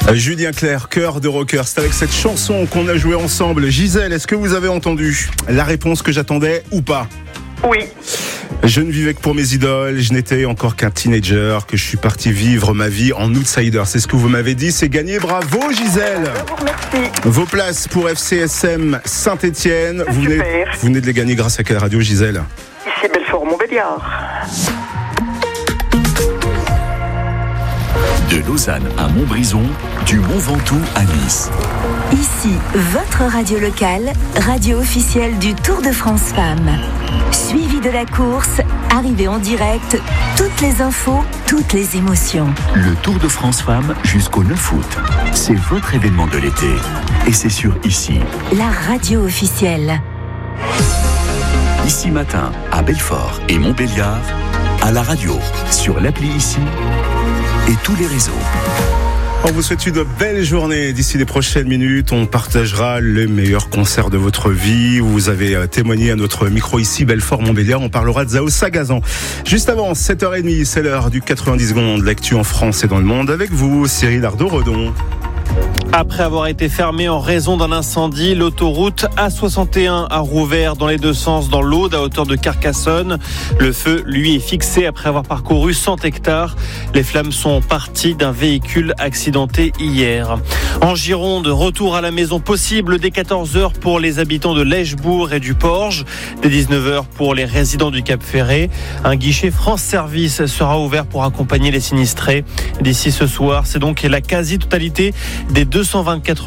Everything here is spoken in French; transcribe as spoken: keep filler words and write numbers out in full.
Julien Clerc, cœur de rocker, c'est avec cette chanson qu'on a joué ensemble. Gisèle, est-ce que vous avez entendu la réponse que j'attendais ou pas ? Oui. Je ne vivais que pour mes idoles, je n'étais encore qu'un teenager, que je suis parti vivre ma vie en outsider. C'est ce que vous m'avez dit, c'est gagné, bravo Gisèle. Je vous remercie. Vos places pour F C S M Saint-Étienne, vous venez, Super. vous venez de les gagner grâce à quelle radio Gisèle ? Ici Belfort-Montbéliard. De Lausanne à Montbrison, du Mont Ventoux à Nice. Ici, votre radio locale, radio officielle du Tour de France Femmes. Suivi de la course, arrivée en direct, toutes les infos, toutes les émotions. Le Tour de France Femmes jusqu'au neuf août. C'est votre événement de l'été. Et c'est sur Ici. La radio officielle. Ici matin, à Belfort et Montbéliard, à la radio, sur l'appli Ici et tous les réseaux. On vous souhaite une belle journée. D'ici les prochaines minutes, on partagera les meilleurs concerts de votre vie. Vous avez témoigné à notre micro ici, Belfort-Montbéliard. On parlera de Zao Sagazan. Juste avant, sept heures trente, c'est l'heure du quatre-vingt-dix secondes. L'actu en France et dans le monde. Avec vous, Cyril Ardo-Redon. Après avoir été fermée en raison d'un incendie, l'autoroute A soixante et un a rouvert dans les deux sens dans l'Aude à hauteur de Carcassonne. Le feu, lui, est fixé après avoir parcouru cent hectares. Les flammes sont parties d'un véhicule accidenté hier. En Gironde, retour à la maison possible dès quatorze heures pour les habitants de Lèchebourg et du Porge, dès dix-neuf heures pour les résidents du Cap-Ferré. Un guichet France Service sera ouvert pour accompagner les sinistrés. D'ici ce soir, c'est donc la quasi-totalité des deux cent vingt-quatre